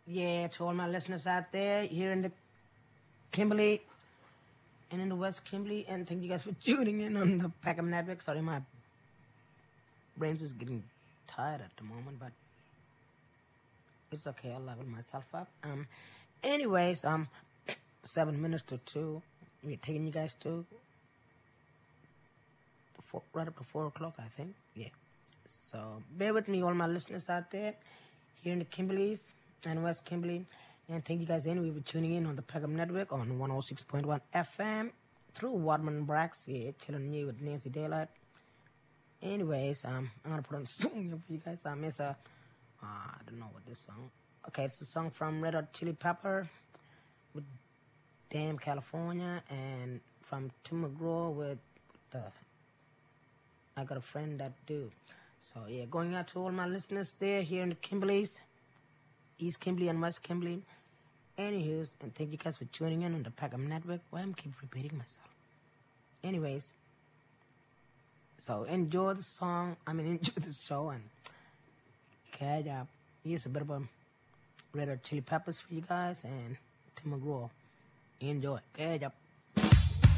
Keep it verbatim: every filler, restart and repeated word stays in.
Yeah, to all my listeners out there here in the Kimberly and in the West Kimberly, and thank you guys for tuning in on the Packham Network. Sorry, my brains is getting tired at the moment, but it's okay. I'll level myself up. Um, anyways, um, seven minutes to two. We're taking you guys to four, right up to four o'clock, I think. Yeah. So bear with me, all my listeners out there here in the Kimberleys and West Kimberly. And thank you guys anyway for tuning in on the Peckham Network on one oh six point one F M through Wadman Brax. Yeah, chilling here with Nancy Daylight. Anyways, um, I'm going to put on a song here for you guys. Um, it's a, uh, I don't know what this song. Okay, it's a song from Red Hot Chili Pepper with Damn California, and from Tim McGraw with the I Got a Friend That Do. So, yeah, going out to all my listeners there here in the Kimberleys, East Kimberley and West Kimberley. Anywho's, and thank you guys for tuning in on the Peckham Network. Why I'm keep repeating myself. Anyways, so enjoy the song. I mean, enjoy the show and catch up. Here's a bit of a Red Hot Chili Peppers for you guys and Tim McGraw. Enjoy. Catch up.